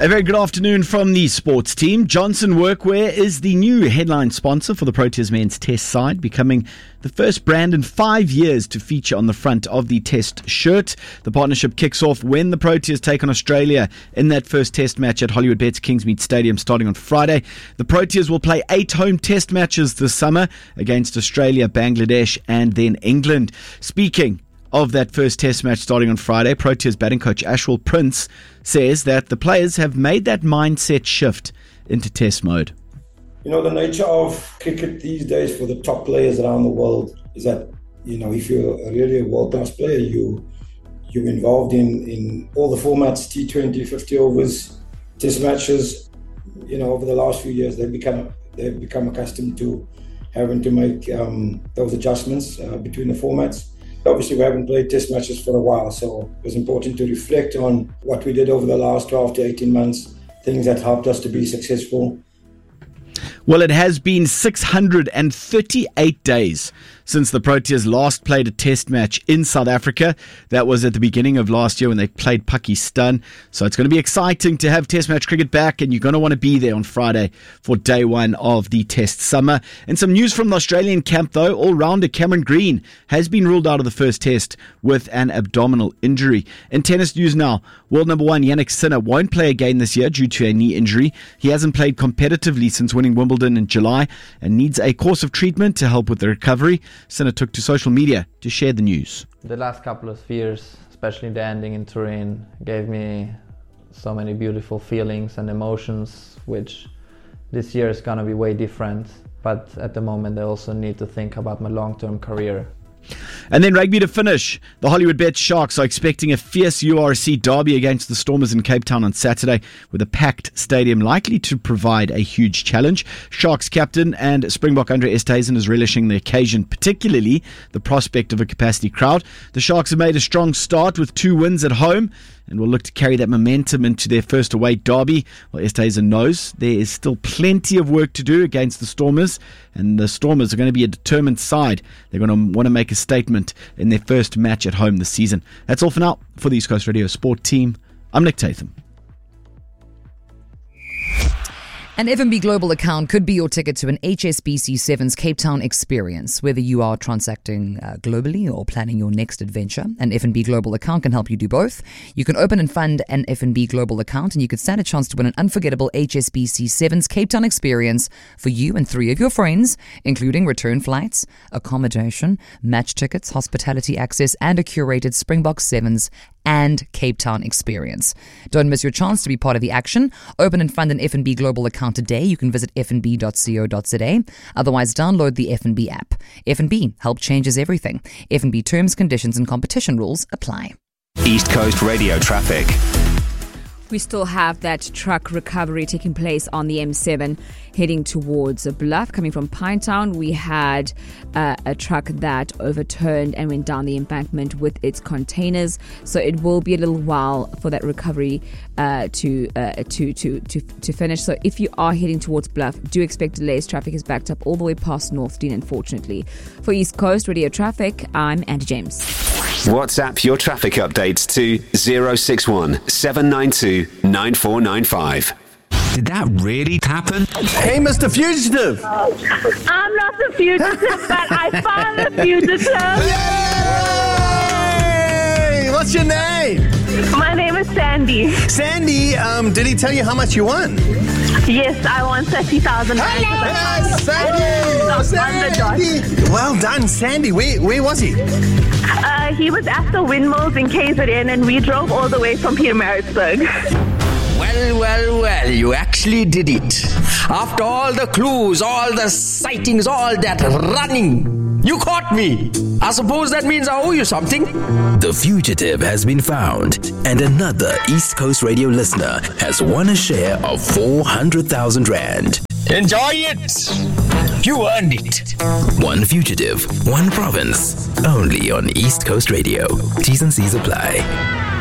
A very good afternoon from the sports team. Johnson Workwear is the new headline sponsor for the Proteas men's test side, becoming the first brand in 5 years to feature on the front of the test shirt. The partnership kicks off when the Proteas take on Australia in that first test match at Hollywoodbets Kingsmead Stadium starting on Friday. The Proteas will play 8 home test matches this summer against Australia, Bangladesh and then England. Speaking of that first test match starting on Friday, Proteas batting coach Ashwell Prince says that the players have made that mindset shift into test mode. You know, the nature of cricket these days for the top players around the world is that, you know, if you're really a world-class player, you're involved in all the formats, T20, 50 overs, test matches. You know, over the last few years, they've become accustomed to having to make those adjustments between the formats. Obviously, we haven't played test matches for a while, so it was important to reflect on what we did over the last 12 to 18 months, things that helped us to be successful. Well, it has been 638 days since the Proteas last played a test match in South Africa. That was at the beginning of last year when they played Pakistan. So it's going to be exciting to have test match cricket back, and you're going to want to be there on Friday for day one of the test summer. And some news from the Australian camp, though. All-rounder Cameron Green has been ruled out of the first test with an abdominal injury. In tennis news now, world number 1 Jannik Sinner won't play again this year due to a knee injury. He hasn't played competitively since winning Wimbledon in July and needs a course of treatment to help with the recovery. Sinner took to social media to share the news. The last couple of years, especially the ending in Turin, gave me so many beautiful feelings and emotions, which this year is going to be way different. But at the moment, I also need to think about my long-term career. And then rugby to finish. The Hollywoodbets Sharks are expecting a fierce URC derby against the Stormers in Cape Town on Saturday, with a packed stadium likely to provide a huge challenge. Sharks captain and Springbok Andre Esterhuizen is relishing the occasion, particularly the prospect of a capacity crowd. The Sharks have made a strong start with 2 wins at home and will look to carry that momentum into their first away derby. Well, Esterhuizen knows there is still plenty of work to do against the Stormers, and the Stormers are going to be a determined side. They're going to want to make a statement in their first match at home this season. That's all for now. For the East Coast Radio Sport team, I'm Nick Tatham. An F&B Global account could be your ticket to an HSBC Sevens Cape Town experience. Whether you are transacting globally or planning your next adventure, an F&B Global account can help you do both. You can open and fund an F&B Global account, and you could stand a chance to win an unforgettable HSBC Sevens Cape Town experience for you and 3 of your friends, including return flights, accommodation, match tickets, hospitality access, and a curated Springbok Sevens and Cape Town experience. Don't miss your chance to be part of the action. Open and fund an F&B Global account today. You can visit fnb.co.za. Otherwise, download the F&B app. F&B, help changes everything. F&B terms, conditions and competition rules apply. East Coast Radio traffic. We still have that truck recovery taking place on the M7 heading towards Bluff. Coming from Pinetown, we had a truck that overturned and went down the embankment with its containers. So it will be a little while for that recovery to finish. So if you are heading towards Bluff, do expect delays. Traffic is backed up all the way past North Dean, unfortunately. For East Coast Radio Traffic, I'm Andy James. WhatsApp your traffic updates to 061 792 9495. Did that really happen? Hey, Mr. Fugitive! I'm not the fugitive, but I found the fugitive. Yay! What's your name? My name is Sandy. Sandy, did he tell you how much you won? Yes, I won 30,000. Hello, Sandy! Well done, Sandy. Where was he? He was at the windmills in KZN, and we drove all the way from Pietermaritzburg. Well, you actually did it. After all the clues, all the sightings, all that running, you caught me. I suppose that means I owe you something. The fugitive has been found, and another East Coast Radio listener has won a share of 400,000 Rand. Enjoy it. You earned it. One fugitive, one province. Only on East Coast Radio. T's and C's apply.